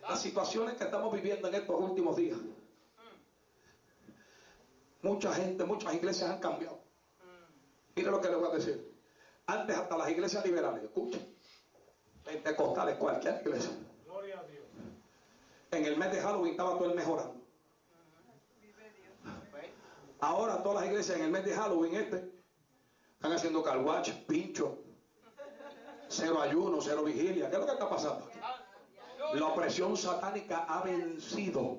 Las situaciones que estamos viviendo en estos últimos días. Mucha gente, muchas iglesias han cambiado. Mire lo que les voy a decir. Antes hasta las iglesias liberales, escuchen, pentecostales, cualquier iglesia, Gloria a Dios. en el mes de Halloween estaba todo el mejorando. Ahora todas las iglesias en el mes de Halloween están haciendo carwash, pincho, cero ayuno, cero vigilia. ¿Qué es lo que está pasando? La opresión satánica ha vencido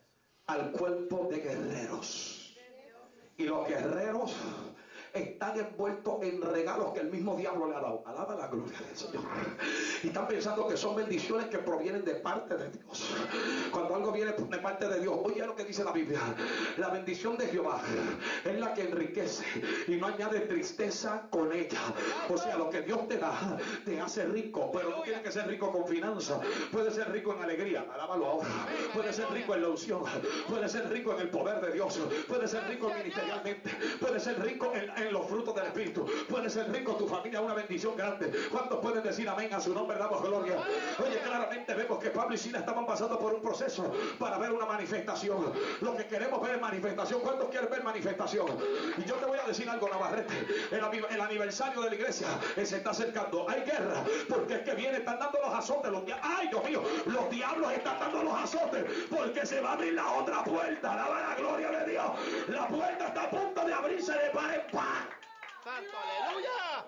al cuerpo de guerreros. Y los guerreros están envueltos en regalos que el mismo diablo le ha dado. Alaba la gloria del Señor. Y están pensando que son bendiciones que provienen de parte de Dios. Cuando algo viene de parte de Dios, oye lo que dice la Biblia: la bendición de Jehová es la que enriquece y no añade tristeza con ella. O sea, lo que Dios te da te hace rico, pero no tienes que ser rico con finanzas. Puedes ser rico en alegría, alábalo ahora. Puedes ser rico en la unción, puedes ser rico en el poder de Dios, puedes ser rico ministerialmente, puedes ser rico en los frutos del Espíritu, puedes ser rico, tu familia es una bendición grande. ¿Cuántos pueden decir amén a su nombre? Damos gloria. Oye, claramente vemos que Pablo y Silas estaban pasando por un proceso para ver una manifestación. Lo que queremos ver es manifestación. ¿Cuántos quieren ver manifestación? Y yo te voy a decir algo, Navarrete. El aniversario de la iglesia se está acercando. Hay guerra, porque es que están dando los azotes. Ay, Dios mío, los diablos están dando los azotes, porque se va a abrir la otra puerta. Alaba la gloria de Dios. La puerta está a punto de abrirse de par en par. ¡Santo, aleluya!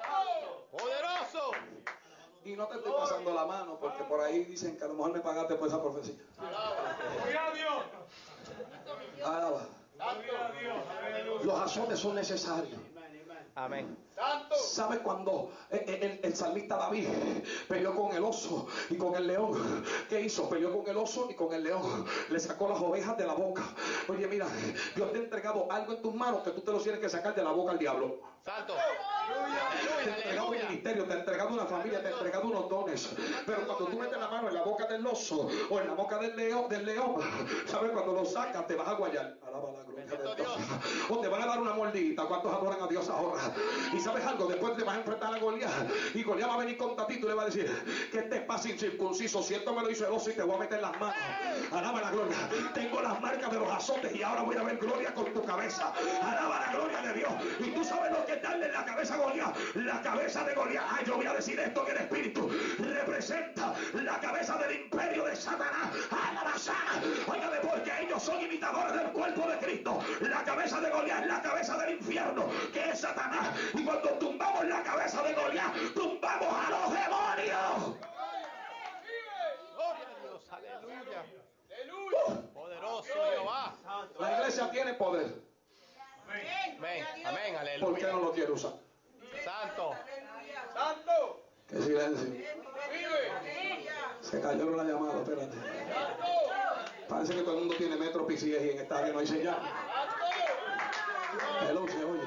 ¡Poderoso! Y no te estoy pasando la mano, porque por ahí dicen que a lo mejor me pagaste por esa profecía. Gloria a Dios. Alaba. Gloria a Dios. Los azotes son necesarios. Amén. ¿Sabe cuando el salmista David peleó con el oso y con el león? ¿Qué hizo? Peleó con el oso y con el león. Le sacó las ovejas de la boca. Oye, mira, Dios te ha entregado algo en tus manos que tú te lo tienes que sacar de la boca al diablo. Santo. Te ha entregado un ministerio, te ha entregado una familia, te ha entregado unos dones. Pero cuando tú metes la mano en la boca del oso o en la boca del león, ¿sabes? Cuando lo sacas te vas a guayar. Alaba la gloria de Dios. O te van a dar una mordidita. ¿Cuántos adoran a Dios ahora? Y sabes algo, después te vas a enfrentar a Goliat, y Goliat va a venir contra ti, tú le vas a decir: ¿qué te pasa, incircunciso? Si esto me lo hizo el oso y te voy a meter las manos. Alaba la gloria. Tengo las marcas de los azotes y ahora voy a ver gloria con tu cabeza. Alaba la gloria de Dios. Y tú sabes lo que es darle en la cabeza a Goliat. La cabeza de Goliat, yo voy a decir esto en el espíritu, representa la cabeza del imperio de Satanás. Alaba sana. Óigame, porque ellos son imitadores del cuerpo de Cristo. La cabeza de Goliat es la cabeza del infierno, que es Satanás. Y cuando tumbamos la cabeza de Goliat, tumbamos a los demonios. Gloria a Dios. Aleluya. Poderoso Jehová. La iglesia tiene poder. Amén. Amén. Aleluya. ¿Por qué no lo quiere usar? Santo. Santo. Qué silencio. Vive. Se cayó la llamada, espérate. Parece que todo el mundo tiene metro PCS y en esta área no hay señal. Hello, se oye.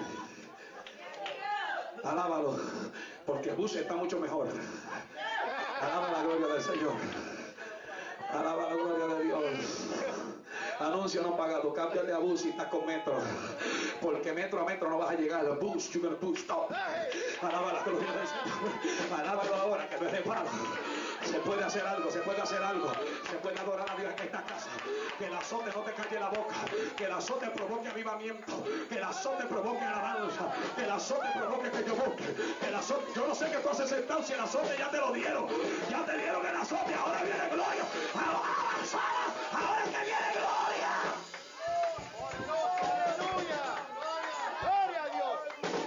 Alábalo, porque Bus está mucho mejor. Alaba la gloria del Señor. Alaba la gloria de Dios. Anuncio no pagado. Cámbiate a Bus si estás con Metro, porque metro a metro no vas a llegar. Bus, you're gonna boost up. Alaba la gloria del Señor. Alábalo ahora, que no es de palo. Se puede hacer algo, se puede hacer algo. Se puede adorar a Dios en esta casa. Que el azote no te calle la boca. Que el azote provoque avivamiento. Que el azote provoque alabanza. Que el azote provoque que yo busque. Que el azote, yo no sé qué tú haces sentado si el azote ya te lo dieron. Ya te dieron el azote, ahora viene gloria. Ahora es que viene gloria. Aleluya. Gloria a Dios.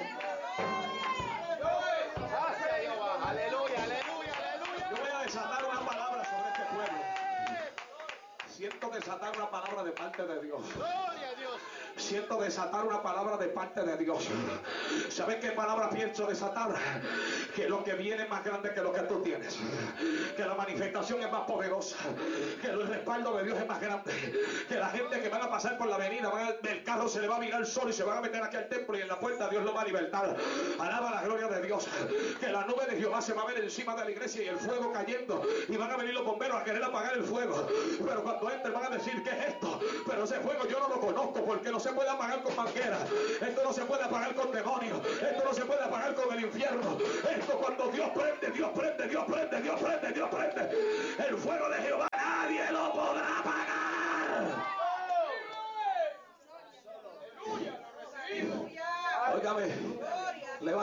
Gracias, Jehová. Aleluya, aleluya, aleluya. Yo voy a desatar una palabra sobre este pueblo. Siento desatar una palabra de parte de Dios. Gloria a Dios. Siento desatar una palabra de parte de Dios. ¿Sabes qué palabra pienso desatar? Que lo que viene es más grande que lo que tú tienes. Que la manifestación es más poderosa. Que el respaldo de Dios es más grande. Que la gente que van a pasar por la avenida, el carro se le va a mirar solo y se van a meter aquí al templo y en la puerta Dios lo va a libertar. Alaba la gloria de Dios. Que la nube de Jehová se va a ver encima de la iglesia y el fuego cayendo. Y van a venir los bomberos a querer apagar el fuego. Pero cuando entren van a decir: ¿qué es esto? Pero ese fuego yo no lo conozco, porque no se puede apagar con manguera. Esto no se puede apagar con demonios. Esto no se puede apagar con el infierno. Esto cuando Dios prende, Dios prende, Dios prende, Dios prende, Dios prende. El fuego de Jehová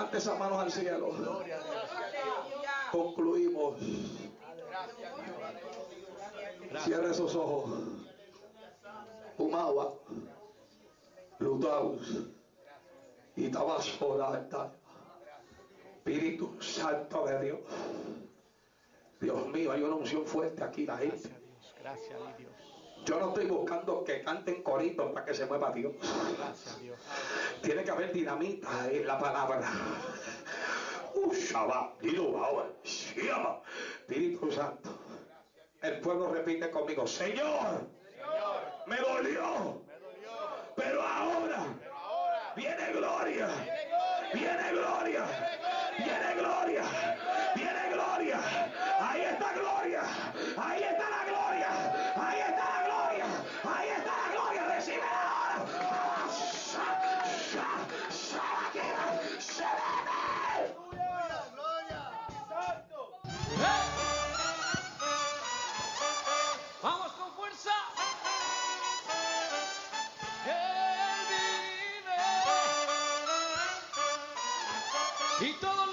Levante esas manos al cielo. Gloria a Dios. Concluimos. Gracias, Dios. Cierre esos ojos. Humawa. Lutaus. Y Tabasora. Espíritu Santo de Dios. Dios mío, hay una unción fuerte aquí, la gente. Gracias, Dios. Yo no estoy buscando que canten coritos para que se mueva Dios. Gracias, Dios. Tiene que haber dinamita en la palabra. Espíritu Santo. El pueblo repite conmigo: Señor, me dolió, pero ahora viene gloria, viene gloria, viene gloria, viene gloria. Ahí está gloria, ahí está la gloria, ahí está la gloria, ahí está la gloria. Recíbela ahora. Vamos con fuerza. Él vive. Y todo